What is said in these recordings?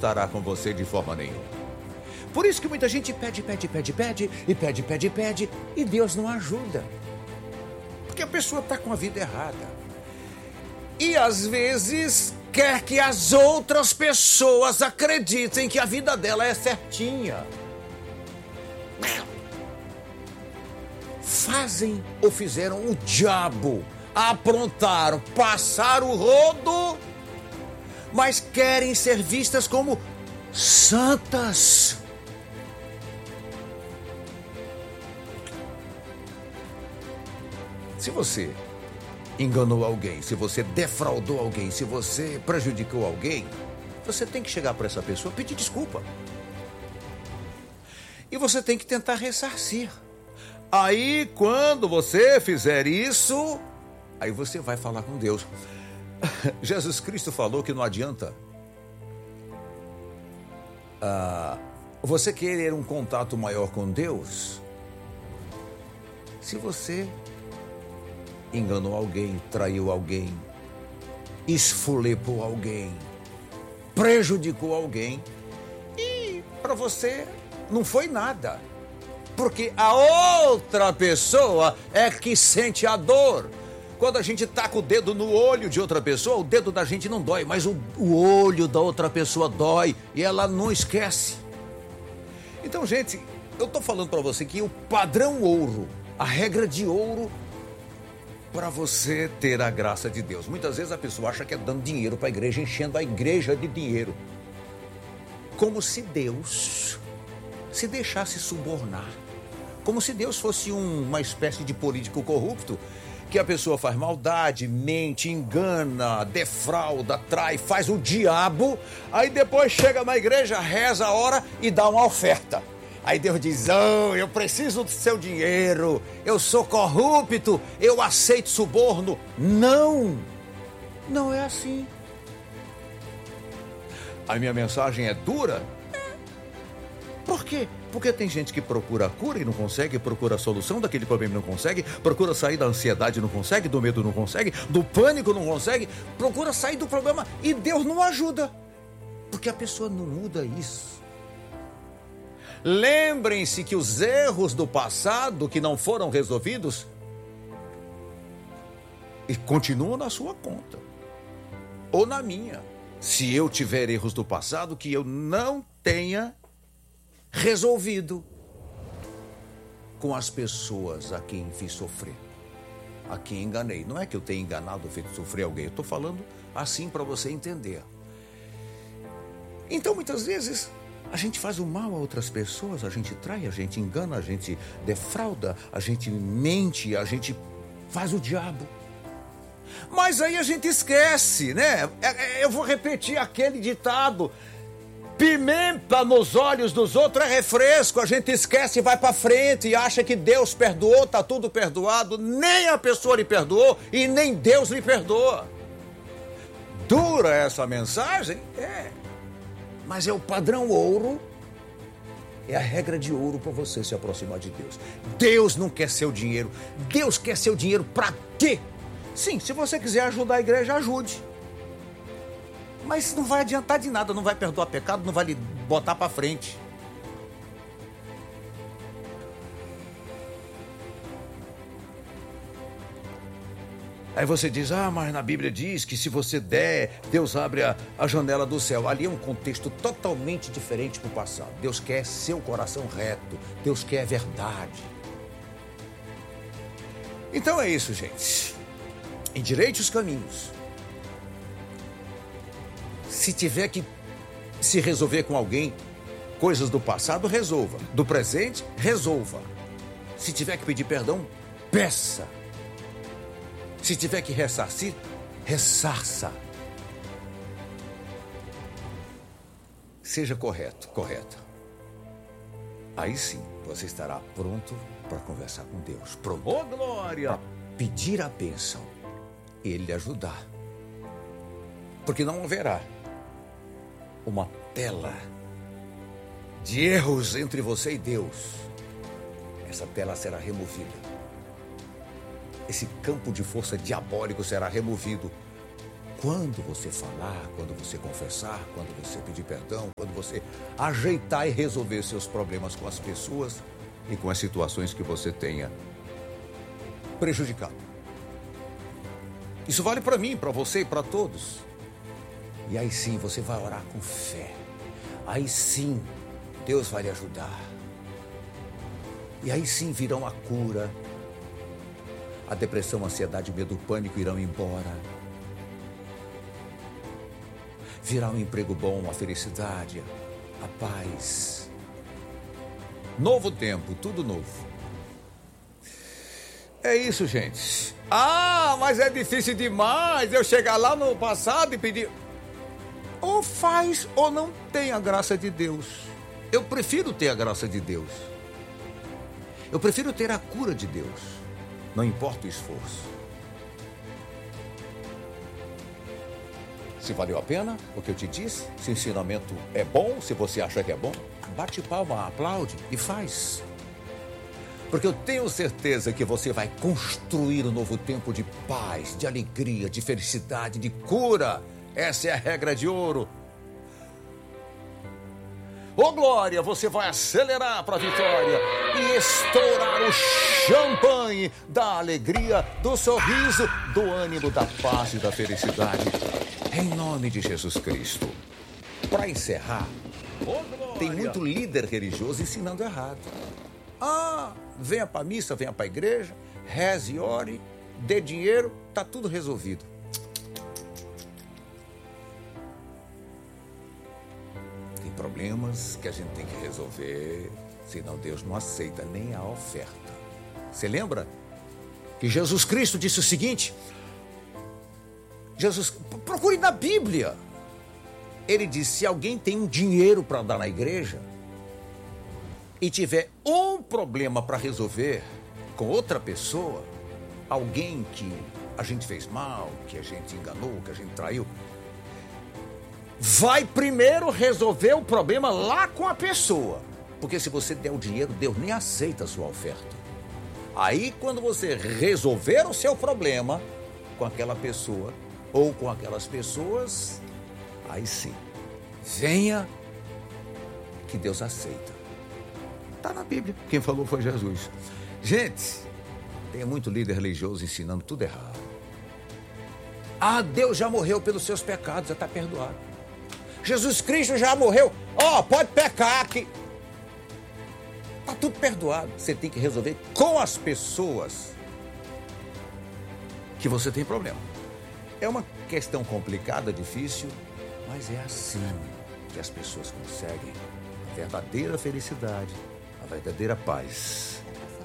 estará com você de forma nenhuma. Por isso que muita gente pede, e Deus não ajuda. Porque a pessoa está com a vida errada. E às vezes quer que as outras pessoas acreditem que a vida dela é certinha. Fazem ou fizeram o diabo, aprontaram, passaram o rodo, mas querem ser vistas como santas. Se você enganou alguém, se você defraudou alguém, se você prejudicou alguém, você tem que chegar para essa pessoa e pedir desculpa. E você tem que tentar ressarcir. Aí, quando você fizer isso, aí você vai falar com Deus. Jesus Cristo falou que não adianta você querer um contato maior com Deus se você enganou alguém, traiu alguém, esfulepou alguém, prejudicou alguém e para você não foi nada. Porque a outra pessoa é que sente a dor. Quando a gente taca o dedo no olho de outra pessoa, o dedo da gente não dói, mas o olho da outra pessoa dói e ela não esquece. Então, gente, eu tô falando para você que o padrão ouro, a regra de ouro para você ter a graça de Deus. Muitas vezes a pessoa acha que é dando dinheiro para a igreja, enchendo a igreja de dinheiro. Como se Deus se deixasse subornar. Como se Deus fosse uma espécie de político corrupto, que a pessoa faz maldade, mente, engana, defrauda, trai, faz o diabo, aí depois chega na igreja, reza a hora e dá uma oferta. Aí Deus diz, eu preciso do seu dinheiro, eu sou corrupto, eu aceito suborno. Não, não é assim. A minha mensagem é dura. Por quê? Porque tem gente que procura a cura e não consegue, procura a solução daquele problema e não consegue, procura sair da ansiedade e não consegue, do medo não consegue, do pânico não consegue, procura sair do problema e Deus não ajuda. Porque a pessoa não muda isso. Lembrem-se que os erros do passado que não foram resolvidos e continuam na sua conta ou na minha. Se eu tiver erros do passado que eu não tenha resolvido com as pessoas a quem fiz sofrer, a quem enganei. Não é que eu tenha enganado ou feito sofrer alguém, eu estou falando assim para você entender. Então, muitas vezes, a gente faz o mal a outras pessoas, a gente trai, a gente engana, a gente defrauda, a gente mente, a gente faz o diabo. Mas aí a gente esquece, né? Eu vou repetir aquele ditado: pimenta nos olhos dos outros é refresco. A gente esquece e vai para frente e acha que Deus perdoou, tá tudo perdoado. Nem a pessoa lhe perdoou e nem Deus lhe perdoa. Dura essa mensagem? É. Mas é o padrão ouro, é a regra de ouro para você se aproximar de Deus. Deus não quer seu dinheiro. Deus quer seu dinheiro para quê? Sim, se você quiser ajudar a igreja, ajude. Mas não vai adiantar de nada, não vai perdoar pecado, não vai lhe botar para frente. Aí você diz, mas na Bíblia diz que se você der, Deus abre a janela do céu. Ali é um contexto totalmente diferente do passado. Deus quer seu coração reto, Deus quer verdade. Então é isso, gente. Endireite os caminhos. Se tiver que se resolver com alguém, coisas do passado, resolva. Do presente, resolva. Se tiver que pedir perdão, peça. Se tiver que ressarcir, ressarça. Seja correta. Aí sim, você estará pronto para conversar com Deus. Pronto. Oh, glória! Para pedir a bênção. Ele lhe ajudar. Porque não haverá uma tela de erros entre você e Deus. Essa tela será removida. Esse campo de força diabólico será removido quando você falar, quando você confessar, quando você pedir perdão, quando você ajeitar e resolver seus problemas com as pessoas e com as situações que você tenha prejudicado. Isso vale para mim, para você e para todos. E aí sim você vai orar com fé. Aí sim Deus vai lhe ajudar. E aí sim virão a cura. A depressão, a ansiedade, o medo, o pânico irão embora. Virá um emprego bom, a felicidade, a paz. Novo tempo, tudo novo. É isso, gente. Ah, mas é difícil demais eu chegar lá no passado e pedir. Ou faz ou não tem a graça de Deus. Eu prefiro ter a graça de Deus. Eu prefiro ter a cura de Deus. Não importa o esforço. Se valeu a pena o que eu te disse, se o ensinamento é bom, se você acha que é bom, bate palma, aplaude e faz. Porque eu tenho certeza que você vai construir um novo tempo de paz, de alegria, de felicidade, de cura. Essa é a regra de ouro. Ô glória, você vai acelerar para a vitória e estourar o champanhe da alegria, do sorriso, do ânimo, da paz e da felicidade. Em nome de Jesus Cristo. Para encerrar, tem muito líder religioso ensinando errado. Ah, venha para a missa, venha para a igreja, reze, ore, dê dinheiro, tá tudo resolvido. Tem problemas que a gente tem que resolver, senão Deus não aceita nem a oferta. Você lembra que Jesus Cristo disse o seguinte? Procure na Bíblia. Ele disse, se alguém tem um dinheiro para dar na igreja e tiver um problema para resolver com outra pessoa, alguém que a gente fez mal, que a gente enganou, que a gente traiu, vai primeiro resolver o problema lá com a pessoa. Porque se você der o dinheiro, Deus nem aceita a sua oferta. Aí, quando você resolver o seu problema com aquela pessoa ou com aquelas pessoas, aí sim, venha que Deus aceita. Está na Bíblia. Quem falou foi Jesus. Gente, tem muito líder religioso ensinando tudo errado. Ah, Deus já morreu pelos seus pecados, já está perdoado. Jesus Cristo já morreu. Pode pecar aqui. Está tudo perdoado. Você tem que resolver com as pessoas que você tem problema. É uma questão complicada, difícil, mas é assim que as pessoas conseguem a verdadeira felicidade, a verdadeira paz.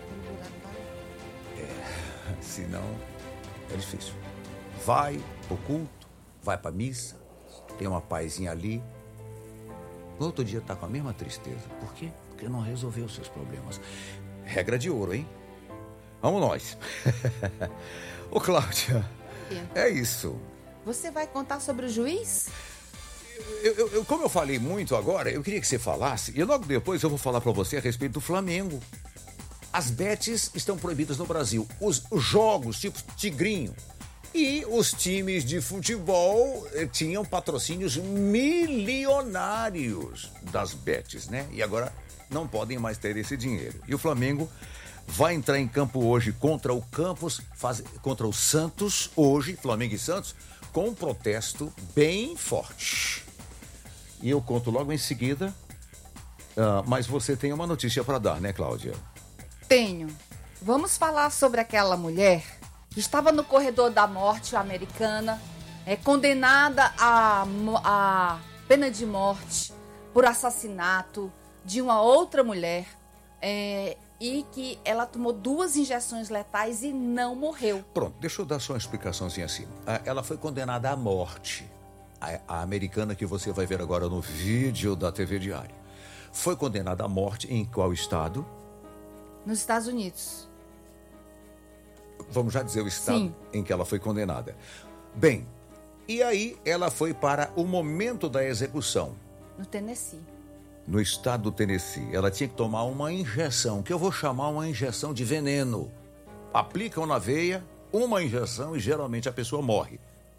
Senão é difícil. Vai pro culto, vai pra missa, tem uma pazinha ali. No outro dia tá com a mesma tristeza. Por quê? Porque não resolveu os seus problemas. Regra de ouro, hein? Vamos nós. Ô, Cláudia, é isso. Você vai contar sobre o juiz? Como eu falei muito agora, eu queria que você falasse, e logo depois eu vou falar para você a respeito do Flamengo. As bets estão proibidas no Brasil. Os jogos, tipo tigrinho. E os times de futebol tinham patrocínios milionários das bets, né? E agora não podem mais ter esse dinheiro. E o Flamengo vai entrar em campo hoje contra o contra o Santos, hoje, Flamengo e Santos, com um protesto bem forte. E eu conto logo em seguida, mas você tem uma notícia para dar, né, Cláudia? Tenho. Vamos falar sobre aquela mulher que estava no corredor da morte americana, condenada à pena de morte por assassinato de uma outra mulher, e que ela tomou 2 injeções letais e não morreu. Pronto, deixa eu dar só uma explicaçãozinha assim. Ela foi condenada à morte. A americana que você vai ver agora no vídeo da TV Diário. Foi condenada à morte em qual estado? Nos Estados Unidos. Vamos já dizer o estado Sim. Em que ela foi condenada. Bem, e aí ela foi para o momento da execução. No Tennessee. No estado do Tennessee. Ela tinha que tomar uma injeção, que eu vou chamar uma injeção de veneno. Aplicam na veia uma injeção e geralmente a pessoa morre.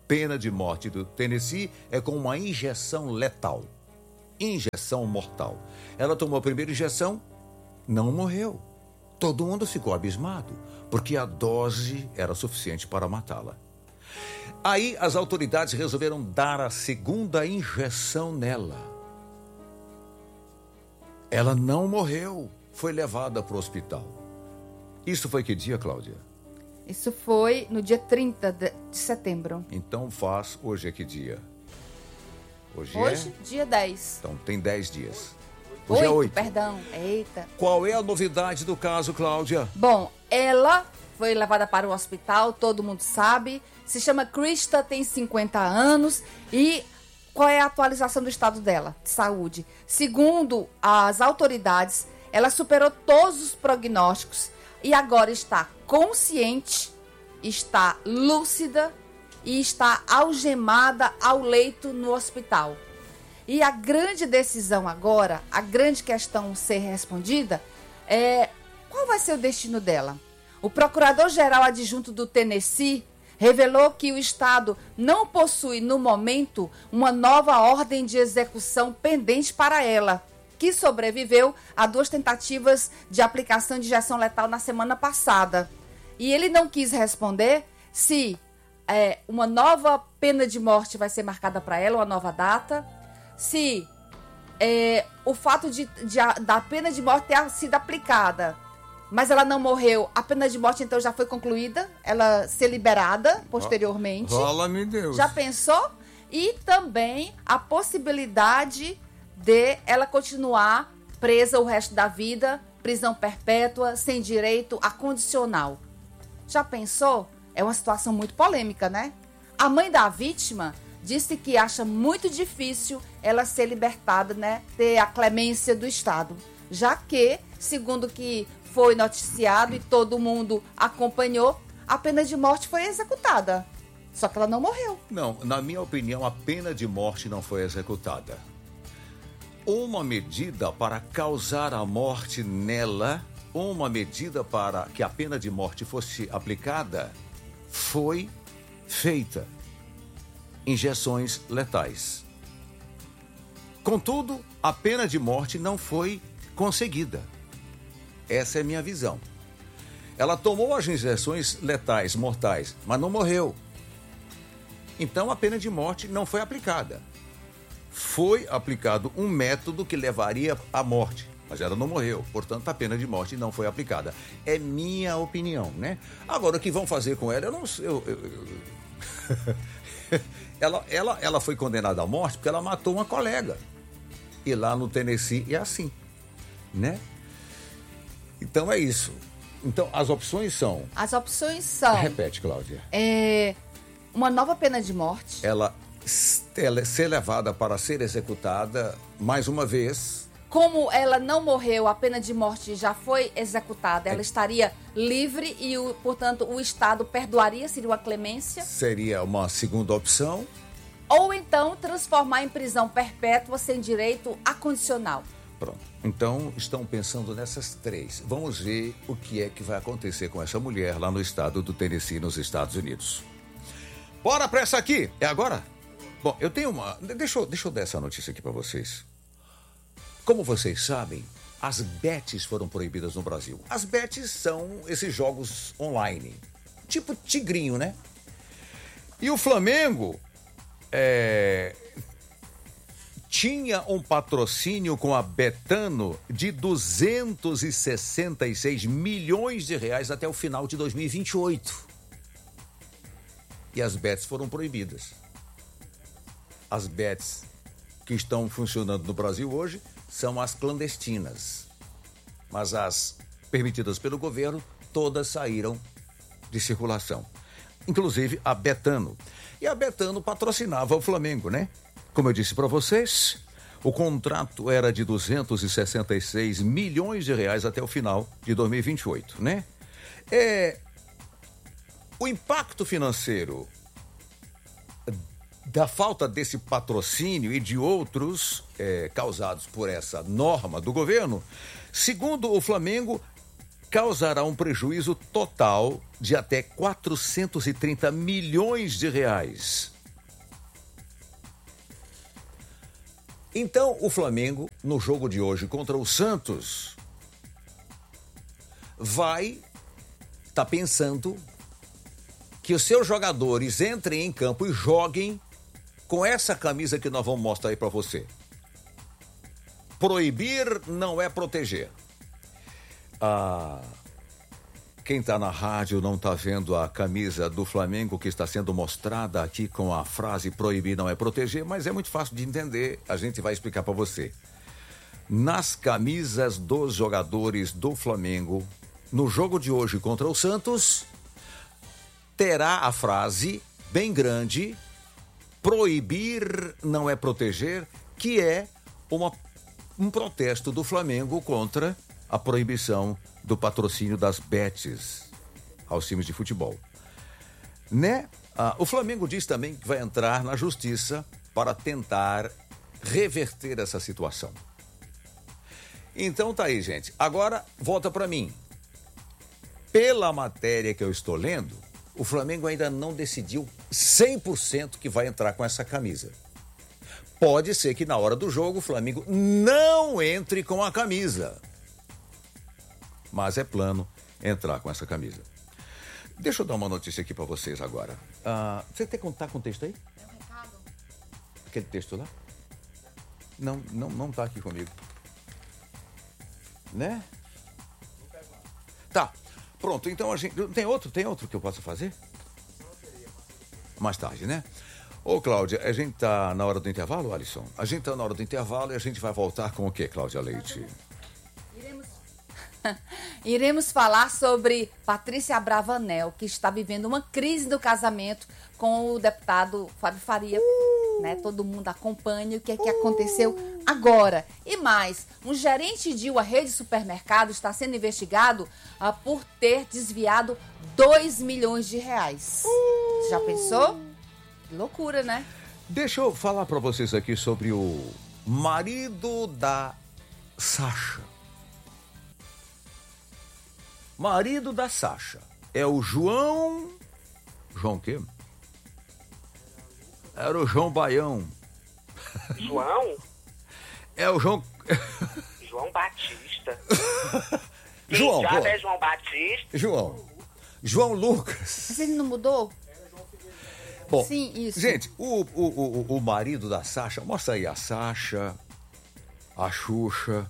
pena de morte do Tennessee é com uma injeção letal. Injeção mortal. Ela tomou a primeira injeção, não morreu. Todo mundo ficou abismado, porque a dose era suficiente para matá-la. Aí as autoridades resolveram dar a segunda injeção nela. Ela não morreu, foi levada para o hospital. Isso foi que dia, Cláudia? Isso foi no dia 30 de setembro. Então hoje é que dia? Hoje dia 10. Então tem 10 dias. Hoje é 8. Perdão. Eita. Qual é a novidade do caso, Cláudia? Bom, ela foi levada para o hospital, todo mundo sabe. Se chama Krista, tem 50 anos. E qual é a atualização do estado dela de saúde? Segundo as autoridades, ela superou todos os prognósticos e agora está consciente, está lúcida e está algemada ao leito no hospital. E a grande decisão agora, a grande questão ser respondida é qual vai ser o destino dela. O procurador-geral adjunto do Tennessee revelou que o estado não possui, no momento, uma nova ordem de execução pendente para ela, que sobreviveu a 2 tentativas de aplicação de injeção letal na semana passada. E ele não quis responder se uma nova pena de morte vai ser marcada para ela, uma nova data, se o fato da pena de morte ter sido aplicada, mas ela não morreu, a pena de morte então já foi concluída, ela ser liberada posteriormente. Fala-me Deus. Já pensou? E também a possibilidade de ela continuar presa o resto da vida, prisão perpétua, sem direito a condicional. Já pensou? É uma situação muito polêmica, né? A mãe da vítima disse que acha muito difícil ela ser libertada, né? Ter a clemência do Estado. Já que, segundo que foi noticiado e todo mundo acompanhou, a pena de morte foi executada. Só que ela não morreu. Não, na minha opinião, a pena de morte não foi executada. Uma medida para causar a morte nela, uma medida para que a pena de morte fosse aplicada, foi feita. Injeções letais. Contudo, a pena de morte não foi conseguida. Essa é a minha visão. Ela tomou as injeções letais, mortais, mas não morreu. Então a pena de morte não foi aplicada. Foi aplicado um método que levaria à morte, mas ela não morreu, portanto a pena de morte não foi aplicada. É minha opinião, né? Agora o que vão fazer com ela, eu não sei. Ela foi condenada à morte porque ela matou uma colega. E lá no Tennessee é assim, né? Então é isso. Então as opções são... Repete, Cláudia. Uma nova pena de morte. Ela ser levada para ser executada mais uma vez. Como ela não morreu, a pena de morte já foi executada, ela estaria livre e, portanto, o Estado perdoaria, seria uma clemência. Seria uma segunda opção. Ou então transformar em prisão perpétua sem direito a condicional. Pronto. Então, estão pensando nessas 3. Vamos ver o que é que vai acontecer com essa mulher lá no estado do Tennessee, nos Estados Unidos. Bora pra essa aqui. É agora? Bom, eu tenho uma... Deixa eu dar essa notícia aqui pra vocês. Como vocês sabem, as bets foram proibidas no Brasil. As bets são esses jogos online, tipo tigrinho, né? E o Flamengo tinha um patrocínio com a Betano de 266 milhões de reais até o final de 2028. E as bets foram proibidas. As bets que estão funcionando no Brasil hoje são as clandestinas. Mas as permitidas pelo governo, todas saíram de circulação. Inclusive a Betano. E a Betano patrocinava o Flamengo, né? Como eu disse para vocês, o contrato era de 266 milhões de reais até o final de 2028, né? O impacto financeiro da falta desse patrocínio e de outros causados por essa norma do governo, segundo o Flamengo, causará um prejuízo total de até 430 milhões de reais. Então, o Flamengo, no jogo de hoje contra o Santos, vai estar pensando que os seus jogadores entrem em campo e joguem com essa camisa que nós vamos mostrar aí para você. Proibir não é proteger. Quem está na rádio não está vendo a camisa do Flamengo que está sendo mostrada aqui com a frase proibir não é proteger, mas é muito fácil de entender, a gente vai explicar para você. Nas camisas dos jogadores do Flamengo, no jogo de hoje contra o Santos, terá a frase bem grande, proibir não é proteger, que é um protesto do Flamengo contra a proibição do patrocínio das bets aos times de futebol. O Flamengo diz também que vai entrar na justiça para tentar reverter essa situação. Então tá aí, gente. Agora, volta para mim. Pela matéria que eu estou lendo, o Flamengo ainda não decidiu 100% que vai entrar com essa camisa. Pode ser que na hora do jogo o Flamengo não entre com a camisa. Mas é plano entrar com essa camisa. Deixa eu dar uma notícia aqui para vocês agora. Você tem contato com o texto aí? É um recado. Aquele texto lá? Não tá aqui comigo. Né? Tá. Pronto, então a gente... Tem outro que eu possa fazer? Mais tarde, né? Ô, Cláudia, a gente tá na hora do intervalo, Alisson? A gente tá na hora do intervalo e a gente vai voltar com o quê, Cláudia Leite? Iremos falar sobre Patrícia Abravanel, que está vivendo uma crise do casamento com o deputado Fábio Faria. Né? Todo mundo acompanha o que é que aconteceu agora. E mais, um gerente de uma rede de supermercado está sendo investigado por ter desviado 2 milhões de reais. Já pensou? Que loucura, né? Deixa eu falar para vocês aqui sobre o marido da Sasha. Marido da Sasha é o João... João o quê? Era o João Baião. João? É o João... João Batista. João, já é João Batista? João Lucas. Mas ele não mudou? Bom, sim, isso. Gente, o marido da Sasha, mostra aí a Sasha, a Xuxa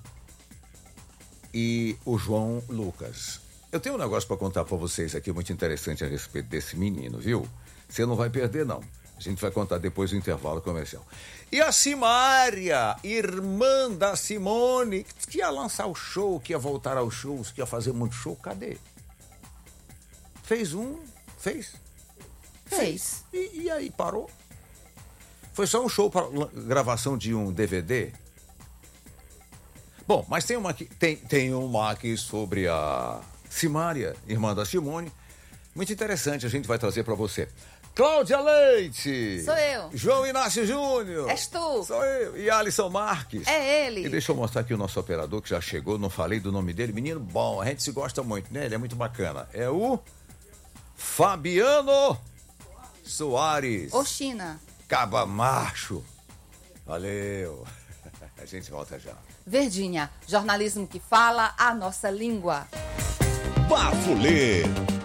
e o João Lucas. Eu tenho um negócio para contar para vocês aqui muito interessante a respeito desse menino, viu? Você não vai perder, não. A gente vai contar depois do intervalo comercial. E a Simária, irmã da Simone, que ia lançar o show, que ia voltar aos shows, que ia fazer muito show, cadê? Fez? E aí, parou? Foi só um show para gravação de um DVD? Bom, mas tem uma aqui sobre a Simária, irmã da Simone. Muito interessante, a gente vai trazer para você. Cláudia Leite! Sou eu. João Inácio Júnior! És tu! Sou eu. E Alisson Marques! É ele! E deixa eu mostrar aqui o nosso operador que já chegou, não falei do nome dele. Menino bom, a gente se gosta muito, né? Ele é muito bacana. É o Fabiano Soares. Oxina. Caba macho. Valeu. A gente volta já. Verdinha, jornalismo que fala a nossa língua. Bafulê.